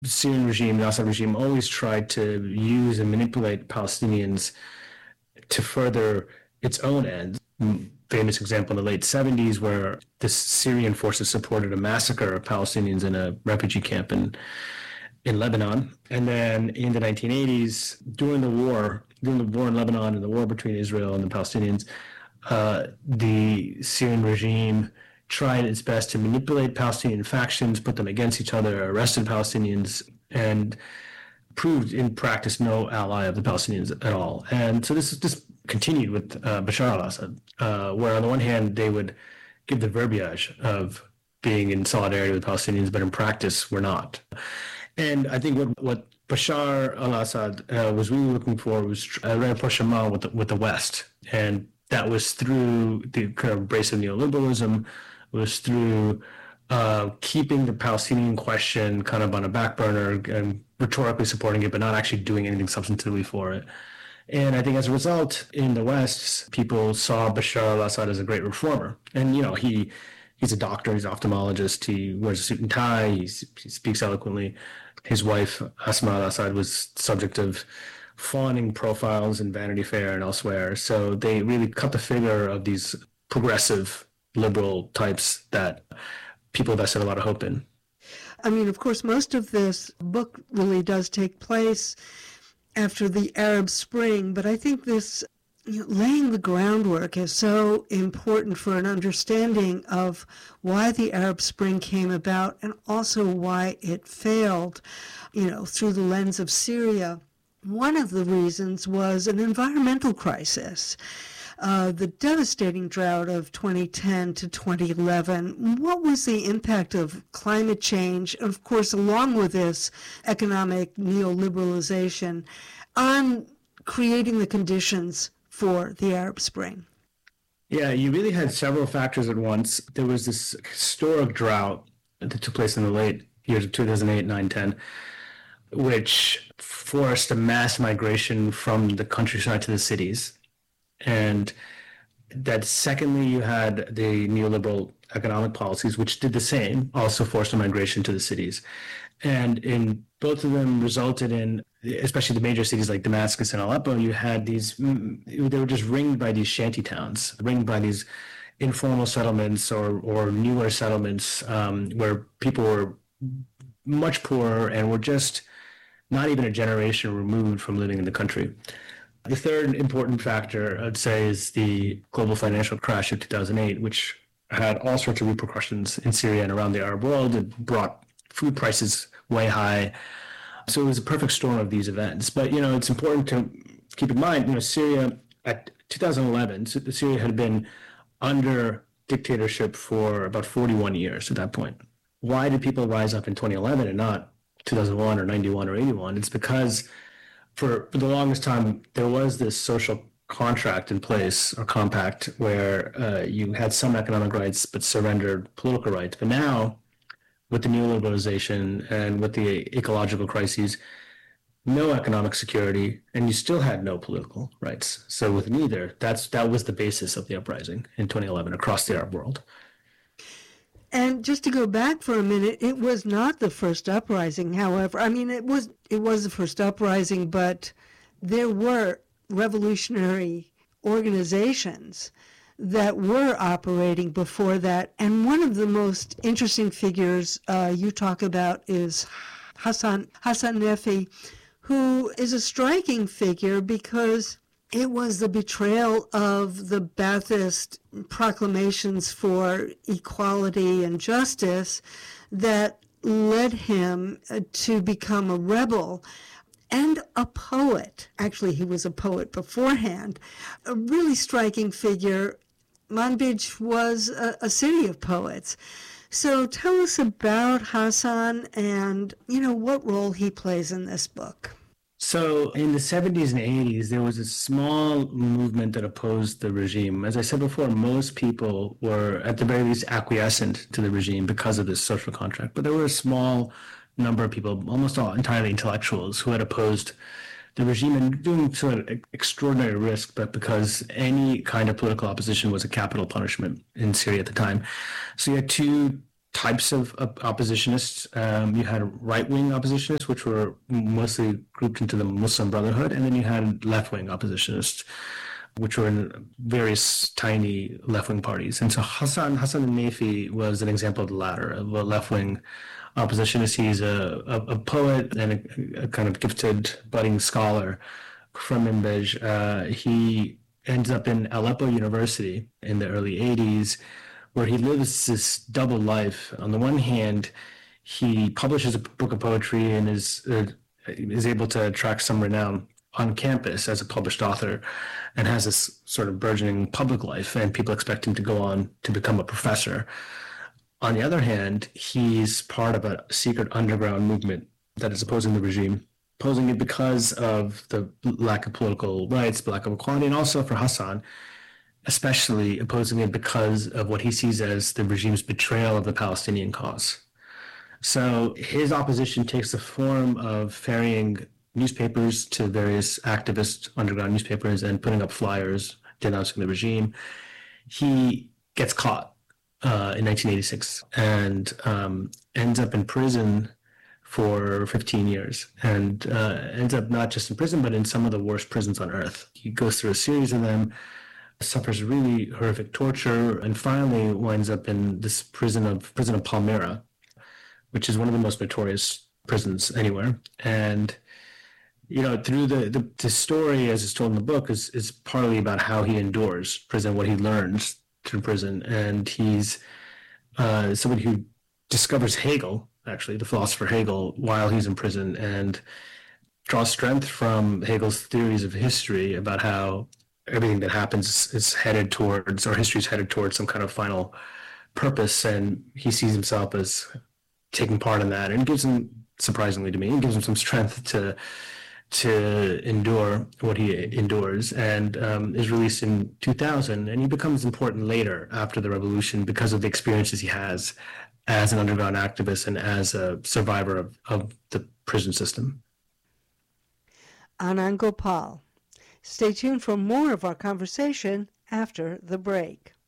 Syrian regime, the Assad regime, always tried to use and manipulate Palestinians to further its own ends. Famous example in the late 70s where the Syrian forces supported a massacre of Palestinians in a refugee camp in Lebanon. And then in the 1980s, during the war in Lebanon and the war between Israel and the Palestinians, the Syrian regime tried its best to manipulate Palestinian factions, put them against each other, arrested Palestinians, and proved in practice no ally of the Palestinians at all. And so this continued with Bashar al-Assad, where on the one hand they would give the verbiage of being in solidarity with Palestinians, but in practice were not. And I think what Bashar al-Assad was really looking for was a rapprochement with the West, and that was through the kind of embrace of neoliberalism, was through keeping the Palestinian question kind of on a back burner and rhetorically supporting it, but not actually doing anything substantively for it. And I think as a result, in the West, people saw Bashar al-Assad as a great reformer. And, he's a doctor, he's an ophthalmologist, he wears a suit and tie, he speaks eloquently. His wife, Asma al-Assad, was subject of fawning profiles in Vanity Fair and elsewhere. So they really cut the figure of these progressive liberal types that people vested a lot of hope in. I mean, of course, most of this book really does take place after the Arab Spring, but I think this laying the groundwork is so important for an understanding of why the Arab Spring came about and also why it failed, through the lens of Syria. One of the reasons was an environmental crisis. The devastating drought of 2010 to 2011, what was the impact of climate change, and of course, along with this, economic neoliberalization, on creating the conditions for the Arab Spring? Yeah, you really had several factors at once. There was this historic drought that took place in the late years of 2008, 9, 10, which forced a mass migration from the countryside to the cities. And that secondly, you had the neoliberal economic policies, which did the same, also forced a migration to the cities. And in both of them resulted in, especially the major cities like Damascus and Aleppo, you had they were just ringed by these shanty towns, ringed by these informal settlements or newer settlements where people were much poorer and were just not even a generation removed from living in the country. The third important factor, I'd say, is the global financial crash of 2008, which had all sorts of repercussions in Syria and around the Arab world. It brought food prices way high. So it was a perfect storm of these events. But, it's important to keep in mind, Syria at 2011, Syria had been under dictatorship for about 41 years at that point. Why did people rise up in 2011 and not 2001 or 91 or 81? It's because for the longest time, there was this social contract in place or compact where you had some economic rights but surrendered political rights. But now, with the neoliberalization and with the ecological crises, no economic security, and you still had no political rights. So with neither, that was the basis of the uprising in 2011 across the Arab world. And just to go back for a minute, it was not the first uprising, however. I mean, it was the first uprising, but there were revolutionary organizations that were operating before that. And one of the most interesting figures you talk about is Hassan Nafi, who is a striking figure because it was the betrayal of the Ba'athist proclamations for equality and justice that led him to become a rebel and a poet. Actually, he was a poet beforehand. A really striking figure. Manbij was a city of poets. So tell us about Hassan and, what role he plays in this book. So in the 70s and 80s, there was a small movement that opposed the regime. As I said before, most people were at the very least acquiescent to the regime because of this social contract. But there were a small number of people, almost all entirely intellectuals, who had opposed the regime and doing sort of extraordinary risk, but because any kind of political opposition was a capital punishment in Syria at the time. So you had two types of oppositionists. You had right-wing oppositionists, which were mostly grouped into the Muslim Brotherhood, and then you had left-wing oppositionists, which were in various tiny left-wing parties. And so Hassan al-Nafi was an example of the latter, of a left-wing oppositionist. He's a poet and a kind of gifted budding scholar from Manbij. He ends up in Aleppo University in the early 80s, where he lives this double life. On the one hand, he publishes a book of poetry and is able to attract some renown on campus as a published author, and has this sort of burgeoning public life, and people expect him to go on to become a professor. On the other hand, he's part of a secret underground movement that is opposing the regime, opposing it because of the lack of political rights, lack of equality, and also for Hassan, especially opposing it because of what he sees as the regime's betrayal of the Palestinian cause. So his opposition takes the form of ferrying newspapers to various activist underground newspapers and putting up flyers denouncing the regime. He gets caught in 1986 and ends up in prison for 15 years, and ends up not just in prison, but in some of the worst prisons on earth. He goes through a series of them, suffers really horrific torture, and finally winds up in this prison of Palmyra, which is one of the most notorious prisons anywhere. And through the story, as it's told in the book, is partly about how he endures prison, what he learns through prison. And he's somebody who discovers Hegel, actually, the philosopher Hegel, while he's in prison, and draws strength from Hegel's theories of history about how everything that happens is headed towards, or history is headed towards, some kind of final purpose. And he sees himself as taking part in that, and it gives him, surprisingly to me, it gives him some strength to endure what he endures, and is released in 2000. And he becomes important later after the revolution because of the experiences he has as an underground activist and as a survivor of the prison system. Anand Gopal. Stay tuned for more of our conversation after the break.